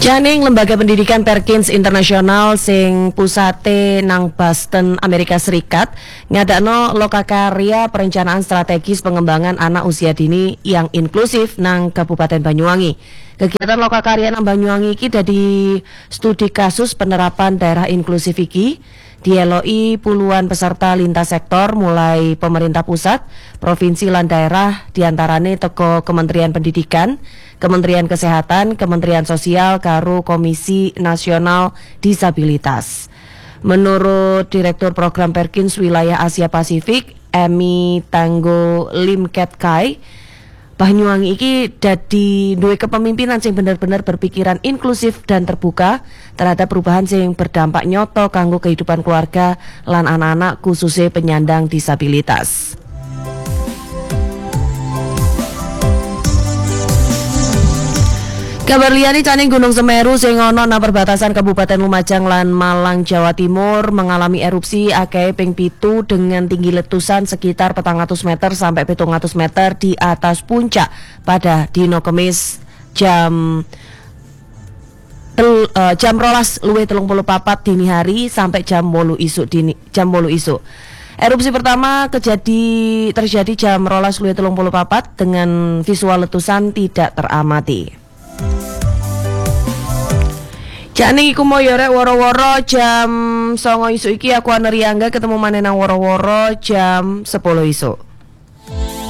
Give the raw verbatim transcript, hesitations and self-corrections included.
Janing lembaga pendidikan Perkins Internasional sing pusate nang Boston, Amerika Serikat ngadakno lokakarya perencanaan strategis pengembangan anak usia dini yang inklusif nang Kabupaten Banyuwangi. Kegiatan lokakarya nang Banyuwangi iki dadi studi kasus penerapan daerah inklusif iki dieloi puluhan peserta lintas sektor mulai pemerintah pusat, provinsi lan daerah diantarane teko Kementerian Pendidikan, Kementerian Kesehatan, Kementerian Sosial, karo Komisi Nasional Disabilitas. Menurut Direktur Program Perkins Wilayah Asia Pasifik, Emi Tanggo Limket Kai, Banyuwangi iki dadi duwe kepemimpinan sing bener-bener berpikiran inklusif dan terbuka terhadap perubahan sing berdampak nyoto kanggo kehidupan keluarga lan anak-anak khususnya penyandang disabilitas. Kabar liyane caning Gunung Semeru sing ana nang perbatasan Kabupaten Lumajang lan Malang, Jawa Timur mengalami erupsi akeh ping pitu dengan tinggi letusan sekitar petang atus meter sampai pitung atus meter di atas puncak pada dino Kemis jam tel, uh, jam rolas luwih telung puluh papat dini hari sampai jam wolu isuk dini jam wolu isuk. Erupsi pertama kejadi terjadi jam rolas luwih telung puluh papat dengan visual letusan tidak teramati. Jane iku moyo rek woro-woro jam songo isuk iki aku Aneriangga ketemu maneh nang woro-woro jam sepuluh isuk.